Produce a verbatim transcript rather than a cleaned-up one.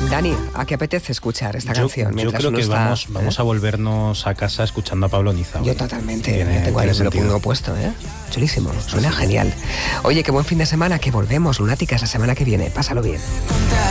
Dani, ¿a qué apetece escuchar esta yo, canción? Yo creo que está, vamos, ¿eh? vamos a volvernos a casa escuchando a Pablo Niza. Yo hoy. totalmente. Tiene, Yo tengo ahí, tiene me lo sentido. pongo puesto, ¿eh? Chulísimo, suena genial. Oye, qué buen fin de semana, que volvemos, Lunáticas, la semana que viene. Pásalo bien.